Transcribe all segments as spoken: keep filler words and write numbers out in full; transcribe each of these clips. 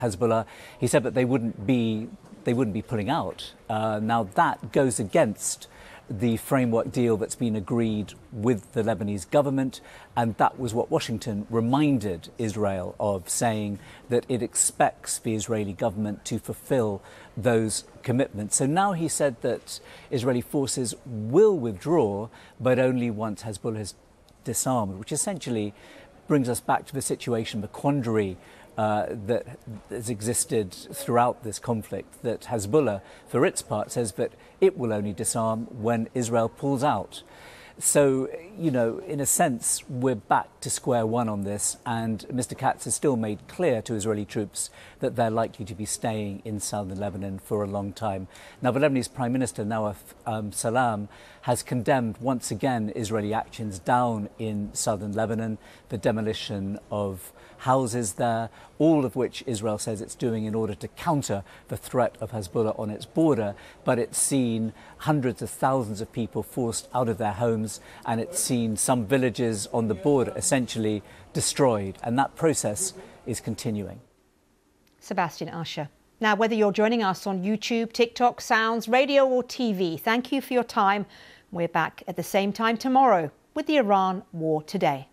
Hezbollah. He said that they wouldn't be they wouldn't be pulling out. Uh, now that goes against the framework deal that's been agreed with the Lebanese government, and that was what Washington reminded Israel of, saying that it expects the Israeli government to fulfill those commitments. So now he said that Israeli forces will withdraw, but only once Hezbollah is disarmed, which essentially brings us back to the situation, the quandary uh, that has existed throughout this conflict, that Hezbollah, for its part, says that it will only disarm when Israel pulls out. So, you know, in a sense, we're back to square one on this, and Mister Katz has still made clear to Israeli troops that they're likely to be staying in southern Lebanon for a long time. Now, the Lebanese Prime Minister, Nawaf um, Salam, has condemned once again Israeli actions down in southern Lebanon, the demolition of houses there, all of which Israel says it's doing in order to counter the threat of Hezbollah on its border. But it's seen hundreds of thousands of people forced out of their homes, and it's seen some villages on the border essentially destroyed. And that process is continuing. Sebastian Usher. Now, whether you're joining us on YouTube, TikTok, Sounds, radio or T V, thank you for your time. We're back at the same time tomorrow with the Iran War Today.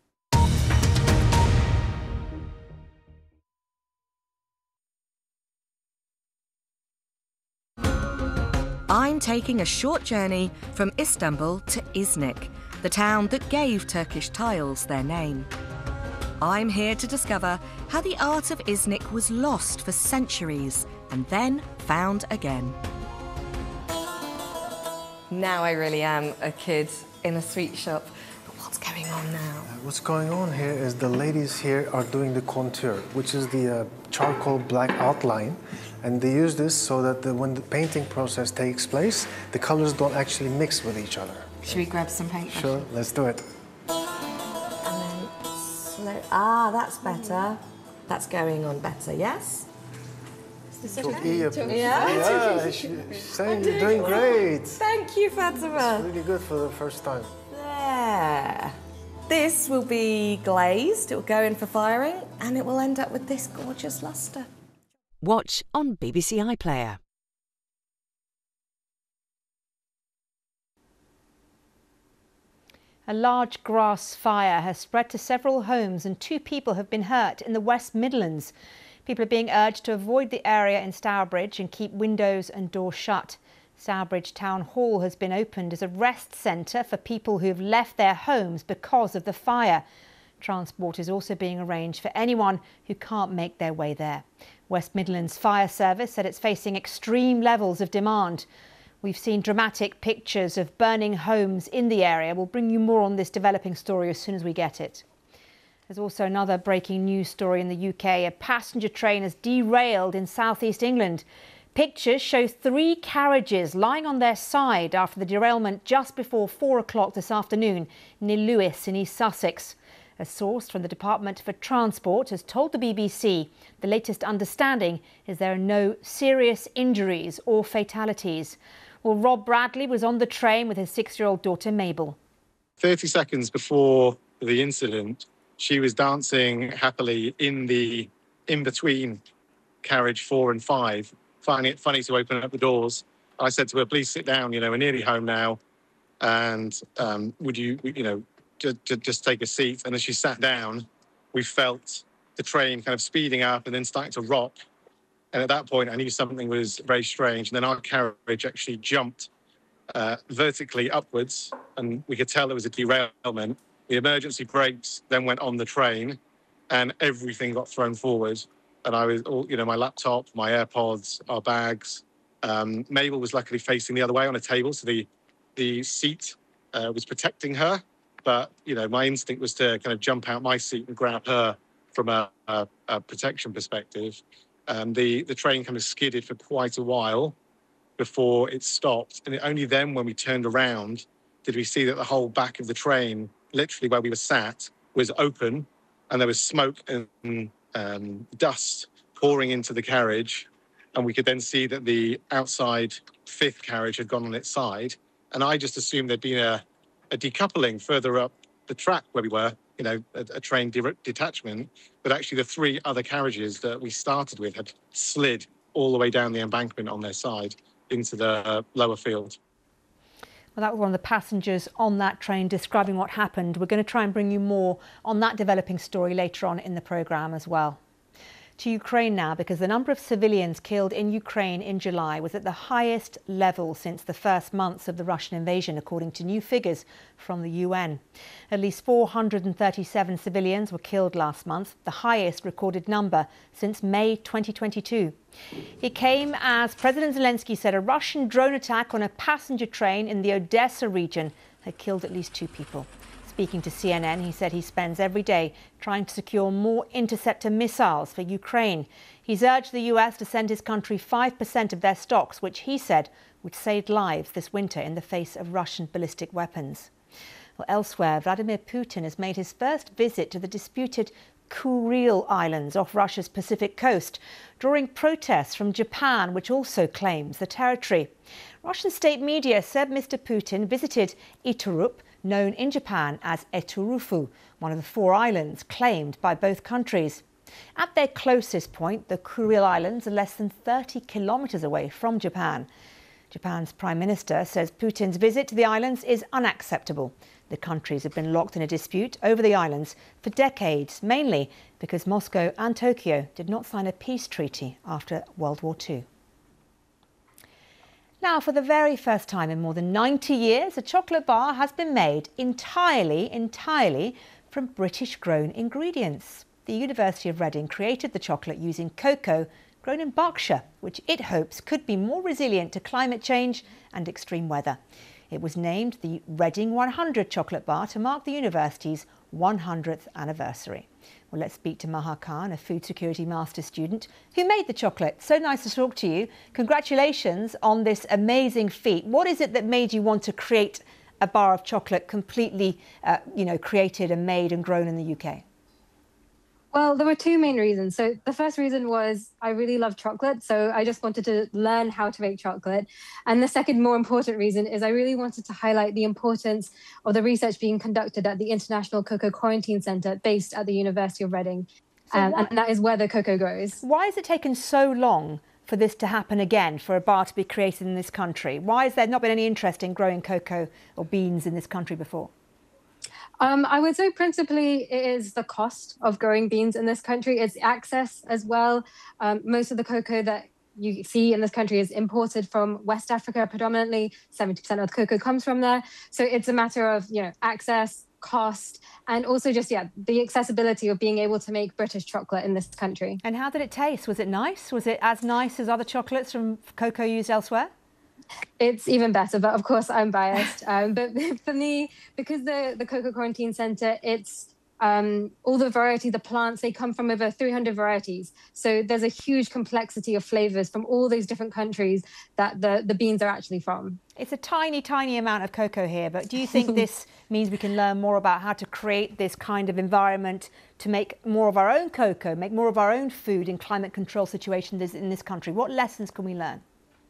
I'm taking a short journey from Istanbul to Iznik, the town that gave Turkish tiles their name. I'm here to discover how the art of Iznik was lost for centuries and then found again. Now I really am a kid in a sweet shop. But what's going on now? Uh, what's going on here is the ladies here are doing the contour, which is the uh, charcoal black outline. And they use this so that the, when the painting process takes place, the colors don't actually mix with each other. Should we grab some paint? Sure, let's do it. And then slow. Ah, that's better. That's going on better, yes? Is this okay? Yeah, yeah she's saying you're doing great. Thank you, Fatima. It's really good for the first time. There. This will be glazed, it will go in for firing, and it will end up with this gorgeous lustre. Watch on B B C iPlayer. A large grass fire has spread to several homes and two people have been hurt in the West Midlands. People are being urged to avoid the area in Stourbridge and keep windows and doors shut. Stourbridge Town Hall has been opened as a rest centre for people who have left their homes because of the fire. Transport is also being arranged for anyone who can't make their way there. West Midlands Fire Service said it's facing extreme levels of demand. We've seen dramatic pictures of burning homes in the area. We'll bring you more on this developing story as soon as we get it. There's also another breaking news story in the U K. A passenger train has derailed in southeast England. Pictures show three carriages lying on their side after the derailment just before four o'clock this afternoon near Lewes in East Sussex. A source from the Department for Transport has told the B B C the latest understanding is there are no serious injuries or fatalities. Well, Rob Bradley was on the train with his six-year-old daughter Mabel. thirty seconds before the incident, she was dancing happily in the in-between carriage four and five, finding it funny to open up the doors. I said to her, please sit down, you know, we're nearly home now. And um, would you, you know, just, just take a seat. And as she sat down, we felt the train kind of speeding up and then starting to rock. And at that point, I knew something was very strange. And then our carriage actually jumped uh, vertically upwards, and we could tell there was a derailment. The emergency brakes then went on the train, and everything got thrown forward. And I was, all, you know, my laptop, my AirPods, our bags. Um, Mabel was luckily facing the other way on a table, so the the seat uh, was protecting her. But, you know, my instinct was to kind of jump out my seat and grab her from a, a, a protection perspective. Um, the, the train kind of skidded for quite a while before it stopped. And only then, when we turned around, did we see that the whole back of the train, literally where we were sat, was open, and there was smoke and um, dust pouring into the carriage. And we could then see that the outside fifth carriage had gone on its side. And I just assumed there'd been a, a decoupling further up the track where we were. you know, a, a train de- detachment, but actually the three other carriages that we started with had slid all the way down the embankment on their side into the lower field. Well, that was one of the passengers on that train describing what happened. We're going to try and bring you more on that developing story later on in the programme as well. To Ukraine now, because the number of civilians killed in Ukraine in July was at the highest level since the first months of the Russian invasion, according to new figures from the U N. At least four hundred thirty-seven civilians were killed last month, the highest recorded number since May twenty twenty-two. It came as President Zelensky said a Russian drone attack on a passenger train in the Odessa region had killed at least two people. Speaking to C N N, he said he spends every day trying to secure more interceptor missiles for Ukraine. He's urged the U S to send his country five percent of their stocks, which he said would save lives this winter in the face of Russian ballistic weapons. Well, elsewhere, Vladimir Putin has made his first visit to the disputed Kuril Islands off Russia's Pacific coast, drawing protests from Japan, which also claims the territory. Russian state media said Mister Putin visited Iturup, known in Japan as Eturufu, one of the four islands claimed by both countries. At their closest point, the Kuril Islands are less than thirty kilometres away from Japan. Japan's Prime Minister says Putin's visit to the islands is unacceptable. The countries have been locked in a dispute over the islands for decades, mainly because Moscow and Tokyo did not sign a peace treaty after World War Two. Now, for the very first time in more than ninety years, a chocolate bar has been made entirely, entirely from British-grown ingredients. The University of Reading created the chocolate using cocoa grown in Berkshire, which it hopes could be more resilient to climate change and extreme weather. It was named the Reading one hundred chocolate bar to mark the university's one hundredth anniversary. Well, let's speak to Maha Khan, a food security master's student who made the chocolate. So nice to talk to you. Congratulations on this amazing feat. What is it that made you want to create a bar of chocolate completely, uh, you know, created and made and grown in the U K? Well, there were two main reasons. So the first reason was I really love chocolate. So I just wanted to learn how to make chocolate. And the second more important reason is I really wanted to highlight the importance of the research being conducted at the International Cocoa Quarantine Centre based at the University of Reading. So um, and that is where the cocoa grows. Why has it taken so long for this to happen again, for a bar to be created in this country? Why has there not been any interest in growing cocoa or beans in this country before? Um, I would say principally it is the cost of growing beans in this country. It's access as well. Um, most of the cocoa that you see in this country is imported from West Africa predominantly. seventy percent of the cocoa comes from there. So it's a matter of, you know, access, cost, and also just, yeah, the accessibility of being able to make British chocolate in this country. And how did it taste? Was it nice? Was it as nice as other chocolates from cocoa used elsewhere? It's even better, but of course I'm biased. Um, but for me, because the, the Cocoa Quarantine Centre, it's um, all the variety, the plants, they come from over three hundred varieties. So there's a huge complexity of flavours from all those different countries that the, the beans are actually from. It's a tiny, tiny amount of cocoa here, but do you think this means we can learn more about how to create this kind of environment to make more of our own cocoa, make more of our own food in climate control situations in this country? What lessons can we learn?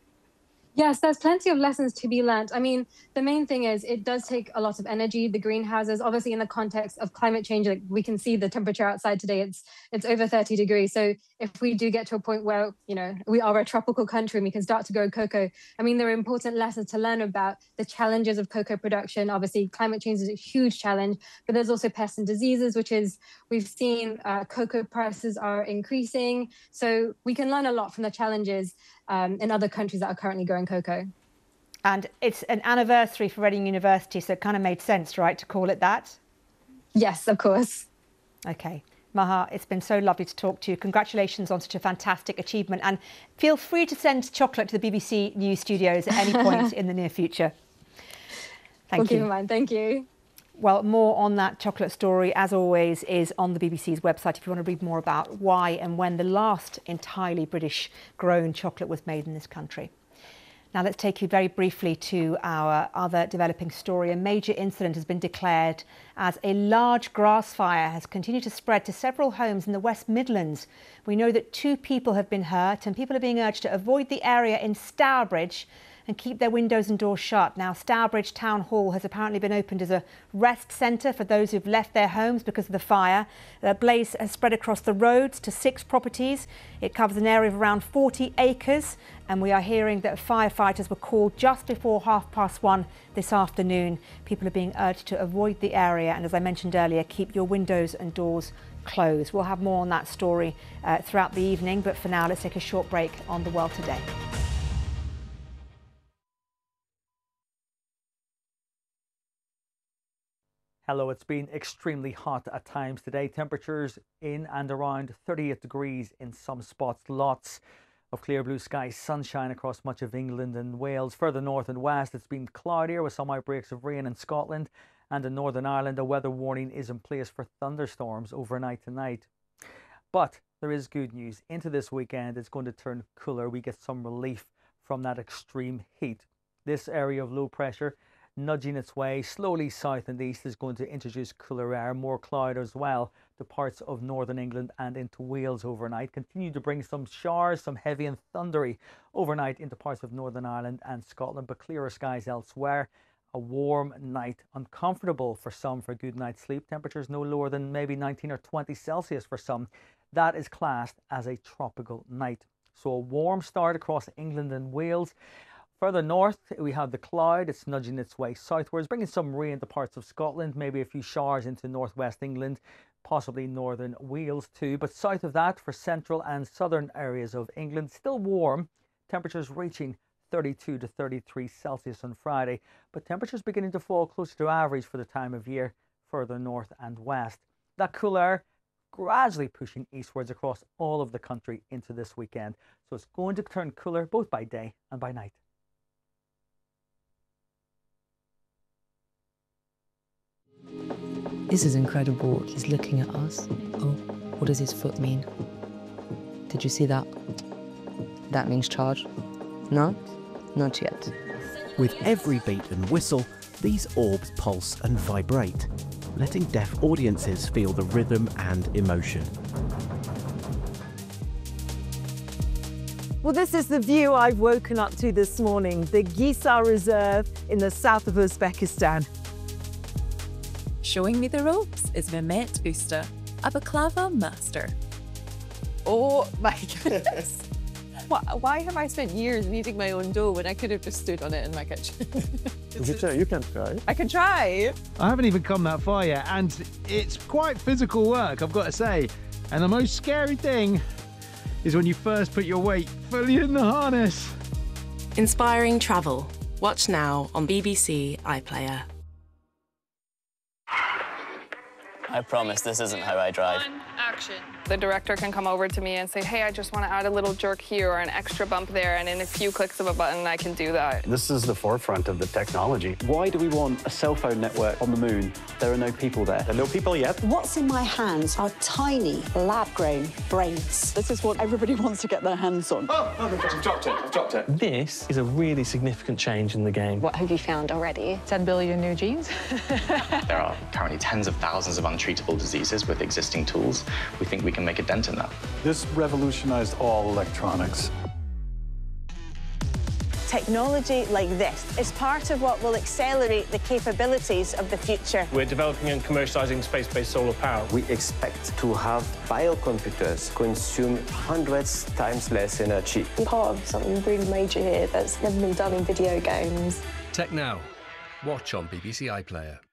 Yes, there's plenty of lessons to be learnt. I mean, the main thing is it does take a lot of energy, the greenhouses, obviously in the context of climate change. Like we can see the temperature outside today, it's it's over thirty degrees. So if we do get to a point where, you know, we are a tropical country and we can start to grow cocoa, I mean, there are important lessons to learn about the challenges of cocoa production. Obviously, climate change is a huge challenge, but there's also pests and diseases, which is, we've seen uh, cocoa prices are increasing. So we can learn a lot from the challenges Um, in other countries that are currently growing cocoa. And it's an anniversary for Reading University, so it kind of made sense, right, to call it that? Yes, of course. OK. Maha, it's been so lovely to talk to you. Congratulations on such a fantastic achievement. And feel free to send chocolate to the B B C News studios at any point in the near future. Thank we'll you. keep in mind. Thank you. Well, more on that chocolate story, as always, is on the B B C's website if you want to read more about why and when the last entirely British-grown chocolate was made in this country. Now, let's take you very briefly to our other developing story. A major incident has been declared as a large grass fire has continued to spread to several homes in the West Midlands. We know that two people have been hurt and people are being urged to avoid the area in Stourbridge and keep their windows and doors shut. Now, Stourbridge Town Hall has apparently been opened as a rest centre for those who've left their homes because of the fire. The blaze has spread across the roads to six properties. It covers an area of around forty acres, and we are hearing that firefighters were called just before half past one this afternoon. People are being urged to avoid the area, and as I mentioned earlier, keep your windows and doors closed. We'll have more on that story uh, throughout the evening, but for now, let's take a short break on The World Today. Hello, it's been extremely hot at times today. Temperatures in and around thirty-eight degrees in some spots. Lots of clear blue skies, sunshine across much of England and Wales. Further north and west, it's been cloudier with some outbreaks of rain in Scotland. And in Northern Ireland, a weather warning is in place for thunderstorms overnight tonight. But there is good news. Into this weekend, it's going to turn cooler. We get some relief from that extreme heat. This area of low pressure nudging its way slowly south and east is going to introduce cooler air, more cloud as well to parts of northern England and into Wales overnight. Continue to bring some showers, some heavy and thundery overnight into parts of Northern Ireland and Scotland, but clearer skies elsewhere. A warm night, uncomfortable for some for a good night's sleep. Temperatures no lower than maybe nineteen or twenty Celsius for some. That is classed as a tropical night. So a warm start across England and Wales. Further north, we have the cloud. It's nudging its way southwards, bringing some rain to parts of Scotland, maybe a few showers into northwest England, possibly northern Wales too. But south of that, for central and southern areas of England, still warm. Temperatures reaching thirty-two to thirty-three Celsius on Friday, but temperatures beginning to fall closer to average for the time of year further north and west. That cool air gradually pushing eastwards across all of the country into this weekend. So it's going to turn cooler both by day and by night. This is incredible. He's looking at us. Oh, what does his foot mean? Did you see that? That means charge. No? Not yet. With every beat and whistle, these orbs pulse and vibrate, letting deaf audiences feel the rhythm and emotion. Well, this is the view I've woken up to this morning, the Gisar Reserve in the south of Uzbekistan. Showing me the ropes is Mehmet Usta, a baklava master. Oh my goodness. Why have I spent years kneading my own dough when I could have just stood on it in my kitchen? You can try, you can try. I can try. I haven't even come that far yet, and it's quite physical work, I've got to say. And the most scary thing is when you first put your weight fully in the harness. Inspiring travel. Watch now on B B C iPlayer. I promise this isn't how I drive. Action. The director can come over to me and say, hey, I just want to add a little jerk here or an extra bump there, and in a few clicks of a button, I can do that. This is the forefront of the technology. Why do we want a cell phone network on the moon? There are no people there. There are no people yet. What's in my hands are tiny, lab-grown brains. This is what everybody wants to get their hands on. Oh, oh I've dropped it, I've dropped it. This is a really significant change in the game. What have you found already? ten billion new genes. There are currently tens of thousands of untreatable diseases with existing tools. We think we can make a dent in that. This revolutionized all electronics. Technology like this is part of what will accelerate the capabilities of the future. We're developing and commercializing space-based solar power. We expect to have biocomputers consume hundreds times less energy. We're part of something really major here that's never been done in video games. Tech Now. Watch on B B C iPlayer.